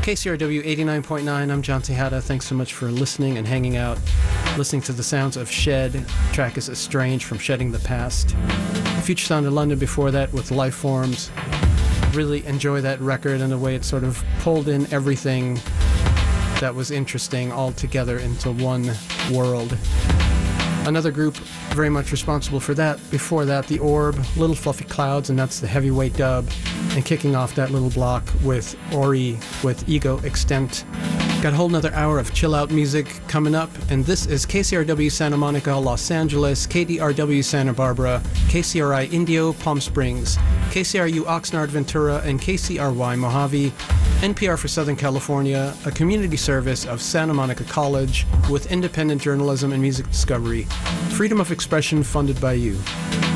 KCRW 89.9, I'm John Tejada. Thanks so much for listening and hanging out, listening to the sounds of Shed. The track is Estranged from Shedding the Past. Future Sound in London before that with Lifeforms. Really enjoy that record and the way it sort of pulled in everything that was interesting all together into one world. Another group very much responsible for that, before that, The Orb, Little Fluffy Clouds, and that's the heavyweight dub. And kicking off that little block with Ori with Ego Extent. Got a whole nother hour of chill out music coming up, and this is KCRW Santa Monica, Los Angeles, KDRW Santa Barbara, KCRI Indio, Palm Springs, KCRU Oxnard, Ventura, and KCRY Mojave, NPR for Southern California, a community service of Santa Monica College with independent journalism and music discovery. Freedom of expression funded by you.